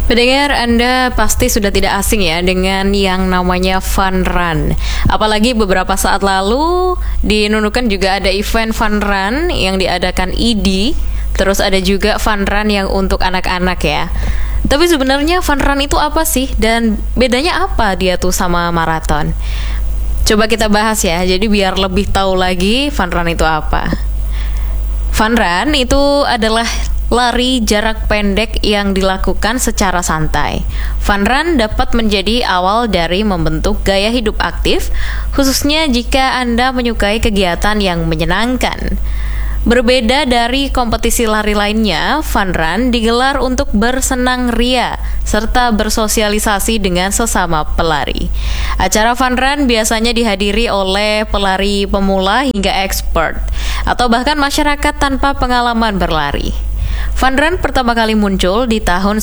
Pendengar, Anda pasti sudah tidak asing ya dengan yang namanya fun run. Apalagi beberapa saat lalu di Nunukan juga ada event fun run yang diadakan ID. Terus ada juga fun run yang untuk anak-anak ya. Tapi sebenarnya fun run itu apa sih? Dan bedanya apa dia tuh sama maraton? Coba kita bahas ya, jadi biar lebih tahu lagi fun run itu apa. Fun run itu adalah lari jarak pendek yang dilakukan secara santai. Fun run dapat menjadi awal dari membentuk gaya hidup aktif, khususnya jika Anda menyukai kegiatan yang menyenangkan. Berbeda dari kompetisi lari lainnya, fun run digelar untuk bersenang ria serta bersosialisasi dengan sesama pelari. Acara fun run biasanya dihadiri oleh pelari pemula hingga expert, atau bahkan masyarakat tanpa pengalaman berlari. Fun run pertama kali muncul di tahun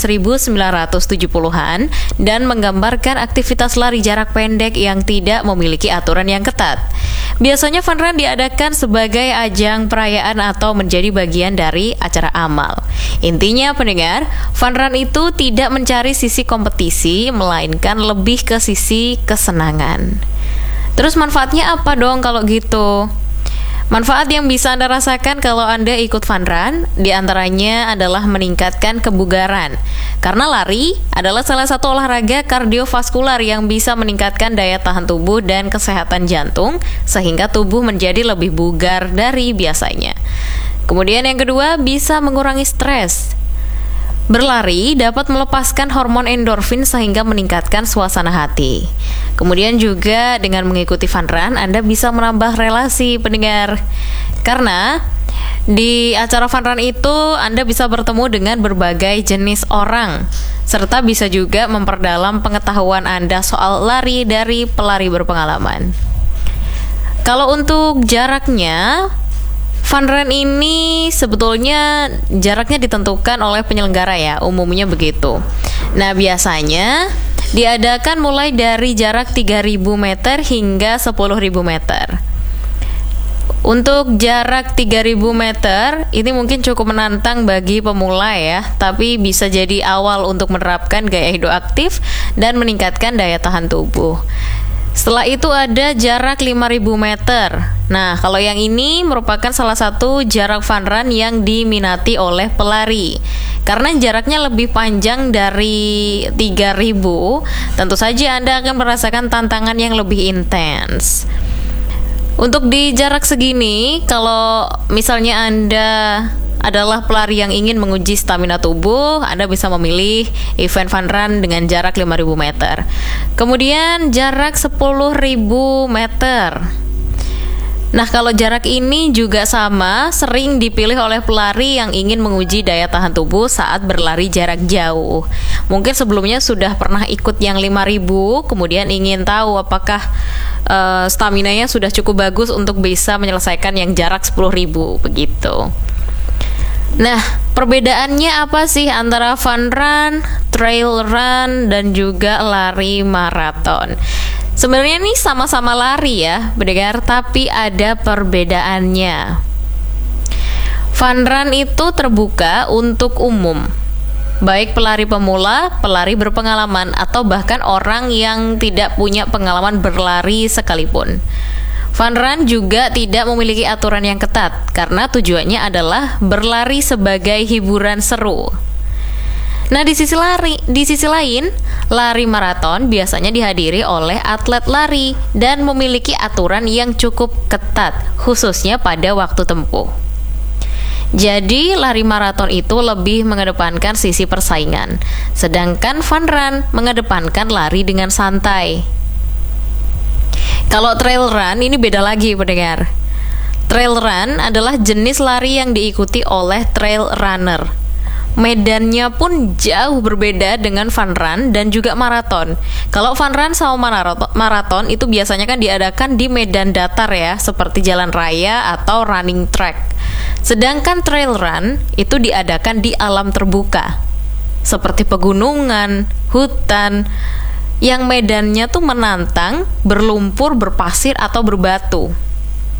1970-an dan menggambarkan aktivitas lari jarak pendek yang tidak memiliki aturan yang ketat. Biasanya fun run diadakan sebagai ajang perayaan atau menjadi bagian dari acara amal. Intinya pendengar, fun run itu tidak mencari sisi kompetisi, melainkan lebih ke sisi kesenangan. Terus manfaatnya apa dong kalau gitu? Manfaat yang bisa Anda rasakan kalau Anda ikut fun run diantaranya adalah meningkatkan kebugaran. Karena lari adalah salah satu olahraga kardiovaskular yang bisa meningkatkan daya tahan tubuh dan kesehatan jantung sehingga tubuh menjadi lebih bugar dari biasanya. Kemudian yang kedua, bisa mengurangi stres. Berlari dapat melepaskan hormon endorfin sehingga meningkatkan suasana hati. Kemudian juga dengan mengikuti fun run, Anda bisa menambah relasi pendengar. Karena di acara fun run itu Anda bisa bertemu dengan berbagai jenis orang, serta bisa juga memperdalam pengetahuan Anda soal lari dari pelari berpengalaman. Kalau untuk jaraknya, fun run ini sebetulnya jaraknya ditentukan oleh penyelenggara ya, umumnya begitu. Nah, biasanya diadakan mulai dari jarak 3.000 meter hingga 10.000 meter. Untuk jarak 3.000 meter, ini mungkin cukup menantang bagi pemula ya, tapi bisa jadi awal untuk menerapkan gaya hidup aktif dan meningkatkan daya tahan tubuh. Setelah itu ada jarak 5.000 meter. Nah, kalau yang ini merupakan salah satu jarak fun run yang diminati oleh pelari. Karena jaraknya lebih panjang dari 3.000, tentu saja Anda akan merasakan tantangan yang lebih intens. Untuk di jarak segini, kalau misalnya Anda adalah pelari yang ingin menguji stamina tubuh, Anda bisa memilih event fun run dengan jarak 5.000 meter. Kemudian jarak 10.000 meter. Nah, kalau jarak ini juga sama, sering dipilih oleh pelari yang ingin menguji daya tahan tubuh saat berlari jarak jauh. Mungkin sebelumnya sudah pernah ikut yang 5.000, kemudian ingin tahu apakah stamina-nya sudah cukup bagus untuk bisa menyelesaikan yang jarak 10.000 begitu. Nah, perbedaannya apa sih antara fun run, trail run, dan juga lari maraton? Sebenarnya ini sama-sama lari ya, pendengar, tapi ada perbedaannya. Fun run itu terbuka untuk umum, baik pelari pemula, pelari berpengalaman, atau bahkan orang yang tidak punya pengalaman berlari sekalipun. Fun run juga tidak memiliki aturan yang ketat, karena tujuannya adalah berlari sebagai hiburan seru. Nah, di sisi lain, lari maraton biasanya dihadiri oleh atlet lari dan memiliki aturan yang cukup ketat, khususnya pada waktu tempuh. Jadi, lari maraton itu lebih mengedepankan sisi persaingan, sedangkan fun run mengedepankan lari dengan santai. Kalau trail run ini beda lagi, pendengar. Trail run adalah jenis lari yang diikuti oleh trail runner. Medannya pun jauh berbeda dengan fun run dan juga maraton. Kalau fun run sama maraton itu biasanya kan diadakan di medan datar ya, seperti jalan raya atau running track. Sedangkan trail run itu diadakan di alam terbuka, seperti pegunungan, hutan, yang medannya tuh menantang, berlumpur, berpasir, atau berbatu.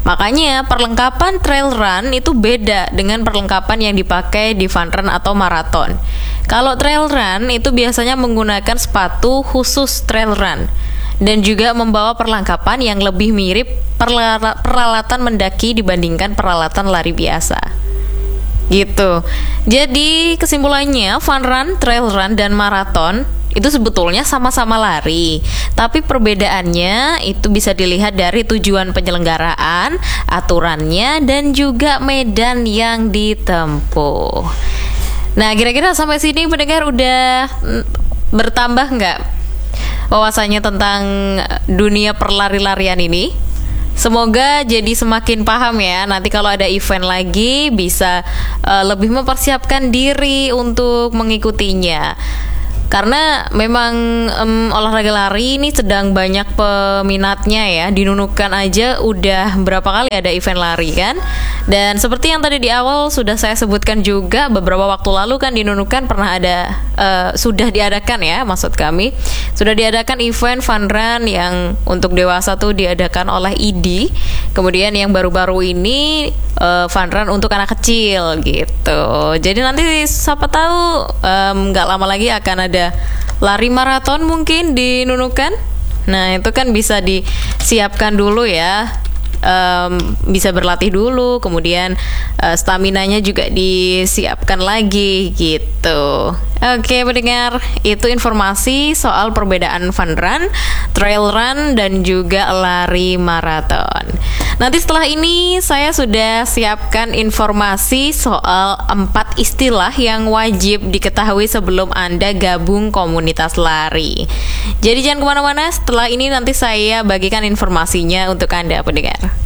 Makanya perlengkapan trail run itu beda dengan perlengkapan yang dipakai di fun run atau maraton. Kalau trail run itu biasanya menggunakan sepatu khusus trail run dan juga membawa perlengkapan yang lebih mirip peralatan mendaki dibandingkan peralatan lari biasa. Gitu. Jadi kesimpulannya fun run, trail run, dan maraton itu sebetulnya sama-sama lari, tapi perbedaannya itu bisa dilihat dari tujuan penyelenggaraan, aturannya, dan juga medan yang ditempuh. Nah, kira-kira sampai sini pendengar udah bertambah nggak wawasannya tentang dunia perlari-larian ini? Semoga jadi semakin paham ya. Nanti kalau ada event lagi bisa lebih mempersiapkan diri untuk mengikutinya. Karena memang olahraga lari ini sedang banyak peminatnya ya. Di Nunukan aja udah berapa kali ada event lari kan. Dan seperti yang tadi di awal sudah saya sebutkan juga, beberapa waktu lalu kan di Nunukan pernah ada sudah diadakan ya, maksud kami sudah diadakan event fun run yang untuk dewasa tuh diadakan oleh ID. Kemudian yang baru-baru ini fun run untuk anak kecil gitu. Jadi nanti siapa tahu nggak lama lagi akan ada lari maraton mungkin di Nunukan. Nah itu kan bisa disiapkan dulu ya. Bisa berlatih dulu, kemudian staminanya juga disiapkan lagi gitu. Oke pendengar, itu informasi soal perbedaan fun run, trail run, dan juga lari maraton. Nanti setelah ini saya sudah siapkan informasi soal 4 istilah yang wajib diketahui sebelum Anda gabung komunitas lari. Jadi jangan kemana-mana, setelah ini nanti saya bagikan informasinya untuk Anda pendengar.